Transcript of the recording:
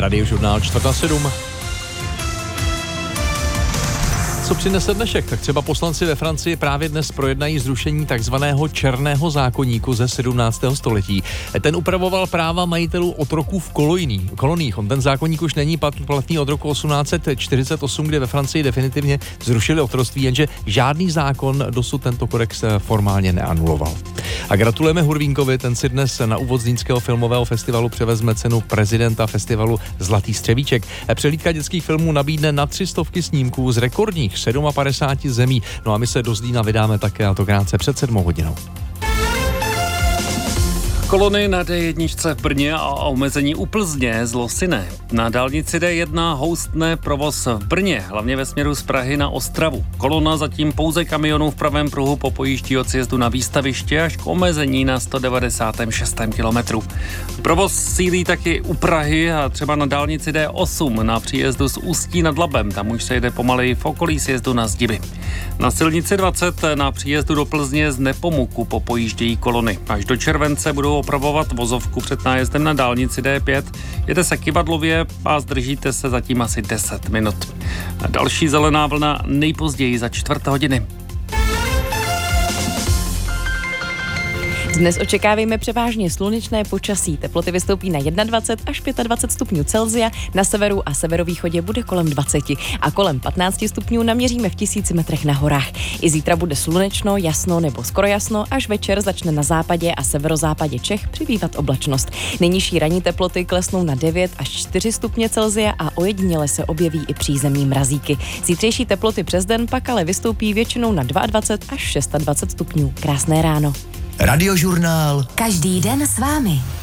Radiožurnál 6:45. Co přinese dnešek? Tak třeba poslanci ve Francii právě dnes projednají zrušení takzvaného černého zákoníku ze 17. století. Ten upravoval práva majitelů otroků v koloniích. Ten zákoník už není platný od roku 1848, kdy ve Francii definitivně zrušili otroctví, jenže žádný zákon dosud tento kodex formálně neanuloval. A gratulujeme Hurvínkovi, ten si dnes na úvod Zlínského filmového festivalu převezme cenu prezidenta festivalu Zlatý střevíček. Přehlídka dětských filmů nabídne na 300 snímků z rekordních 57 zemí. No a my se do Zlína vydáme také, a to krátce před 7 hodinou. Kolony na D1 v Brně a omezení u Plzně z Losine. Na dálnici D1 houstne provoz v Brně, hlavně ve směru z Prahy na Ostravu. Kolona zatím pouze kamionů v pravém pruhu popojíždí od sjezdu na výstaviště až k omezení na 196. kilometru. Provoz sílí taky u Prahy a třeba na dálnici D8 na příjezdu z Ústí nad Labem. Tam už se jde pomaleji v okolí sjezdu na Zdiby. Na silnici 20 na příjezdu do Plzně z Nepomuku popojíždějí kolony. Až do července budou opravovat vozovku před nájezdem na dálnici D5. Jede se kyvadlově a zdržíte se zatím asi 10 minut. A další zelená vlna nejpozději za 4 hodiny. Dnes očekáváme převážně slunečné počasí. Teploty vystoupí na 21 až 25 stupňů Celsia, na severu a severovýchodě bude kolem 20 a kolem 15 stupňů naměříme v 1000 metrech na horách. I zítra bude slunečno, jasno nebo skoro jasno, až večer začne na západě a severozápadě Čech přibývat oblačnost. Nejnižší ranní teploty klesnou na 9 až 4 stupně Celsia a ojediněle se objeví i přízemní mrazíky. Zítřejší teploty přes den pak ale vystoupí většinou na 22 až 26 stupňů. Krásné ráno. Radiožurnál. Každý den s vámi.